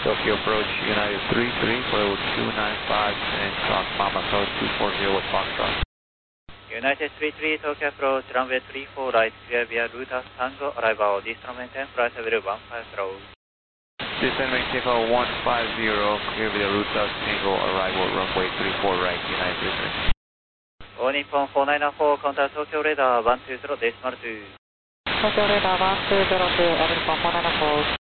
Tokyo approach United 33 for level 295 and cross Mama Code 240 with Foxtrot. United 33 Tokyo approach runway 34 right, clear via Ruta Tango arrival, descent maintain flight level 15 row. Descent maintain for 150, clear via Ruta Tango arrival runway 34 right, United 33. All Nippon 494, contact Tokyo radar 120 decimal 2. Tokyo radar 1202, All Nippon 494.